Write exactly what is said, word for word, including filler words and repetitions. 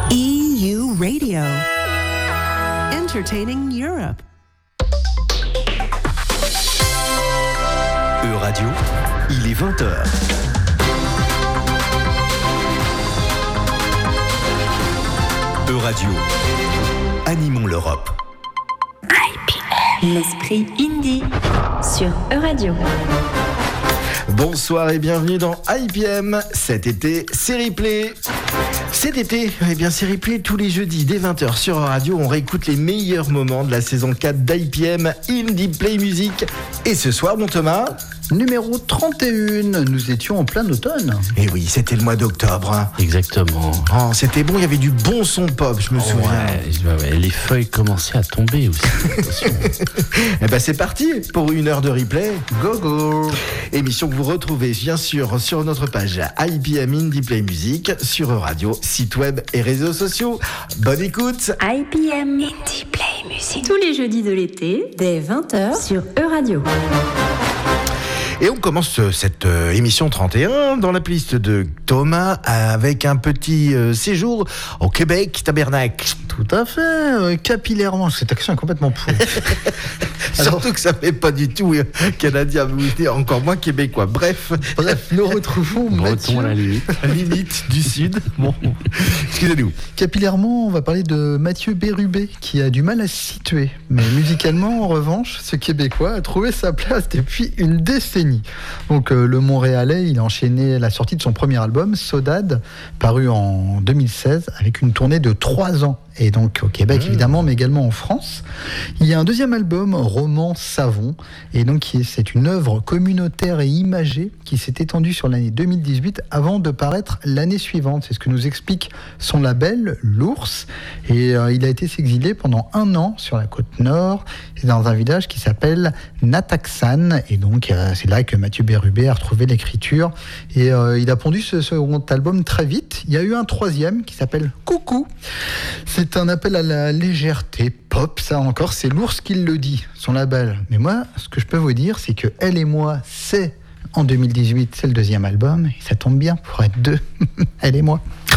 E U Radio. Entertaining Europe. E-Radio, il est vingt heures. E-Radio, animons l'Europe. I P M. L'esprit indie sur E-Radio. Bonsoir et bienvenue dans I P M. Cet été, c'est replay. Cet été, eh bien, c'est replay tous les jeudis dès vingt heures sur Radio. On réécoute les meilleurs moments de la saison quatre d'I P M Indie Play Music. Et ce soir, mon Thomas, numéro trente et un, nous étions en plein automne. Eh oui, c'était le mois d'octobre. Hein. Exactement. Oh, c'était bon, il y avait du bon son pop, je me oh, souviens. Ouais, ouais, les feuilles commençaient à tomber aussi. Eh ben, c'est parti pour une heure de replay. Go go. Émission que vous retrouvez bien sûr sur notre page I P M Indie Play Music, sur Radio, site web et réseaux sociaux. Bonne écoute. I P M Indie Play Music. Tous les jeudis de l'été, dès vingt heures, sur E-Radio. Et on commence cette euh, émission trente et un dans la playlist de Thomas avec un petit euh, séjour au Québec, tabernacle. Tout à fait, euh, capillairement, cette action est complètement pourrie. Surtout que ça fait pas du tout euh, canadien, encore moins québécois. Bref, bref, nous retrouvons Mathieu à la limite. limite du sud. Bon, excusez-nous. Capillairement, on va parler de Mathieu Bérubé qui a du mal à se situer. Mais musicalement, en revanche, ce Québécois a trouvé sa place depuis une décennie. Donc euh, le Montréalais, il a enchaîné la sortie de son premier album, Sodade, paru en deux mille seize, avec une tournée de trois ans. Et donc au Québec, mmh. évidemment, mais également en France. Il y a un deuxième album, Roman Savon, et donc c'est une œuvre communautaire et imagée qui s'est étendue sur l'année deux mille dix-huit avant de paraître l'année suivante. C'est ce que nous explique son label, l'Ours. Et euh, il a été s'exiler pendant un an sur la côte nord, et dans un village qui s'appelle Nataxan. Et donc euh, c'est là que Mathieu Bérubé a retrouvé l'écriture. Et euh, il a pondu ce second album très vite. Il y a eu un troisième qui s'appelle Coucou. C'est un appel à la légèreté pop, ça encore, c'est l'Ours qui le dit, son label. Mais moi, ce que je peux vous dire, c'est que Elle et moi, c'est en deux mille dix-huit, c'est le deuxième album, et ça tombe bien pour être deux, Elle et moi.